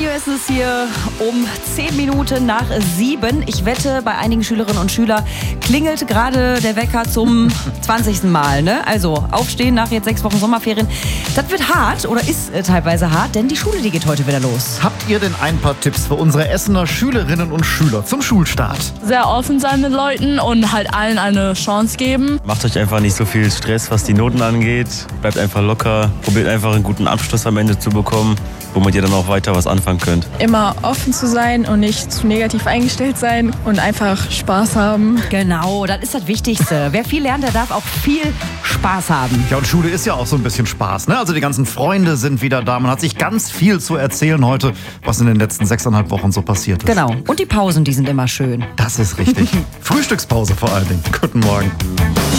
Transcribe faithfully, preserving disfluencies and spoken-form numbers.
Radio ist es hier um zehn Minuten nach sieben. Ich wette, bei einigen Schülerinnen und Schülern klingelt gerade der Wecker zum zwanzigsten Mal. Ne? Also aufstehen nach jetzt sechs Wochen Sommerferien. Das wird hart oder ist äh, teilweise hart, denn die Schule, die geht heute wieder los. Habt ihr denn ein paar Tipps für unsere Essener Schülerinnen und Schüler zum Schulstart? Sehr offen sein mit Leuten und halt allen eine Chance geben. Macht euch einfach nicht so viel Stress, was die Noten angeht. Bleibt einfach locker. Probiert einfach einen guten Abschluss am Ende zu bekommen, womit ihr dann auch weiter was anfangen könnt. Immer offen zu sein und nicht zu negativ eingestellt sein und einfach Spaß haben. Genau, das ist das Wichtigste. Wer viel lernt, der darf auch viel Spaß haben. Ja, und Schule ist ja auch so ein bisschen Spaß, ne? Also die ganzen Freunde sind wieder da. Man hat sich ganz viel zu erzählen heute, was in den letzten sechseinhalb Wochen so passiert ist. Genau. Und die Pausen, die sind immer schön. Das ist richtig. Frühstückspause vor allen Dingen. Guten Morgen.